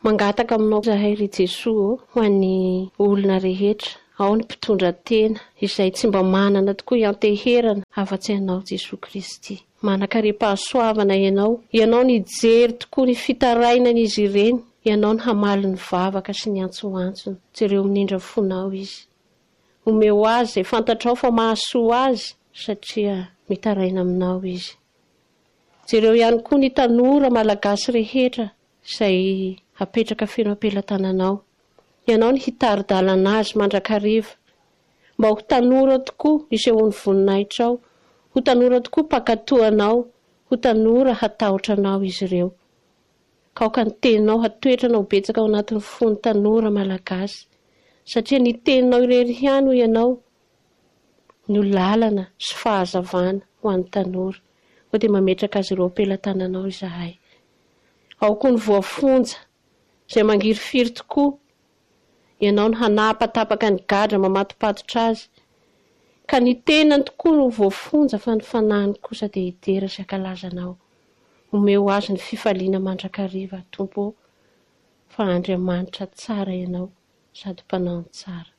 Mangataka aminao zahay ry Jesoa ho an'ny olona rehetra, ao ny mpitondra tena izay tsy mba manana tokoa ianteherana afa-tsy ianao Jesosy Kristy. Manan-karem-pahasoavana ianao nijery tokoa ny fitarainan'izy ireny, ianao ny hamaly ny vavaka sy ny antsoantsony, tsy ireo minindra fonao izy. Omeo azy izay fantatrao fa mahasoa azy satria mitaraina aminao izy. Jereo ihany koa ny tanora malagasy rehetra izay apetraka feno ampelatananao. Ianao ny hitari-dalana azy mandrakariva, mba ho tanora tokoa isehony voninahitra, ho tanora tokoa pakatoanao, ho tanora hatahotra anao izy ireo. Kaoka ny teninao hatoetrana ho betsaka ao anatin'ny fony tanora malagasy, satria ny teninao irery ihany ho ianao no lalana sy fahazavana ho an'ny tanora, ho dia mametraka azy ireo ampelatananao izahay. Ao koa ny voafonja izay mangirifiry tokoa, ianao ny hanapatapaka ny gadra mamatopatotra azy, ka ny tenany tokoa no voafonja fa ny fanahiny kosa dia hidera sy ankalazanao. Omeo azy ny fifaliana mandrakariva Tompo, fa Andriamanitra tsara ianao sady mpanao ny tsara.